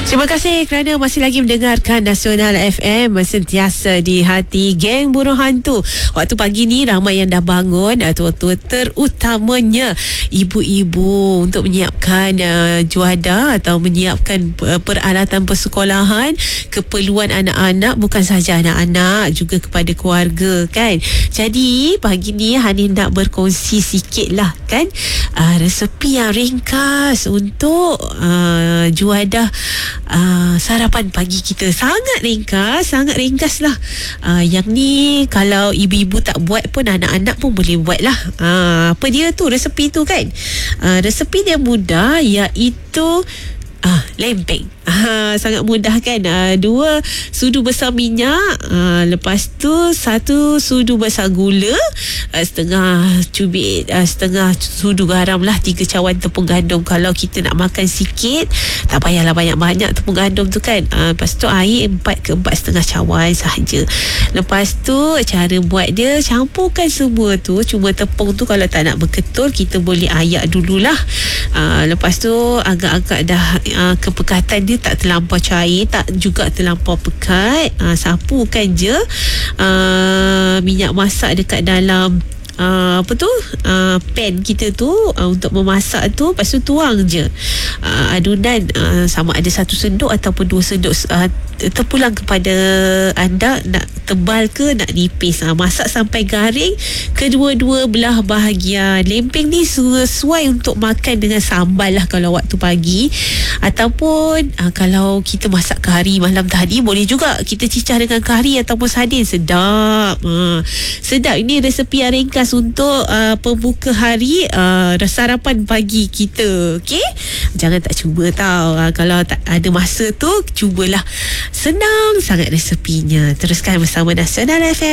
Terima kasih kerana masih lagi mendengarkan Nasional FM, sentiasa di hati geng buruh hantu. Waktu pagi ni ramai yang dah bangun, terutamanya ibu-ibu, untuk menyiapkan juada atau menyiapkan peralatan persekolahan, keperluan anak-anak, bukan sahaja anak-anak, juga kepada keluarga kan. Jadi pagi ni Hanif nak berkongsi sikit lah kan, resepi yang ringkas untuk juadah sarapan pagi kita. Sangat ringkas lah. Yang ni kalau ibu-ibu tak buat pun anak-anak pun boleh buat lah. Apa dia tu resepi tu kan? Resepi dia mudah, iaitu lempeng. Sangat mudah kan. 2 sudu besar minyak, lepas tu 1 sudu besar gula, setengah cubit, setengah sudu garam lah, 3 cawan tepung gandum. Kalau kita nak makan sikit, tak payahlah banyak-banyak tepung gandum tu kan. Lepas tu air 4 ke 4,5 cawan sahaja. Lepas tu cara buat dia, campurkan semua tu. Cuma tepung tu kalau tak nak berketul, kita boleh ayak dululah. Lepas tu agak-agak dah kepekatan dia tak terlampau cair, tak juga terlampau pekat. Sapukan je minyak masak dekat dalam pan kita tu untuk memasak tu. Lepas tu tuang je adunan, sama ada 1 sendok ataupun 2 sendok, terpulang kepada anda nak tebal ke nak nipis. Masak sampai garing kedua-dua belah bahagian. Lempeng ni sesuai untuk makan dengan sambal lah kalau waktu pagi, ataupun kalau kita masak kari malam tadi, boleh juga kita cicah dengan kari ataupun sardin. Sedap. Sedap. Ini resepi yang ringkas untuk pembuka hari, sarapan pagi kita. Okey, jangan tak cuba tau. Kalau tak ada masa tu, cubalah. Senang sangat resepinya. Teruskan bersama Nasional FM.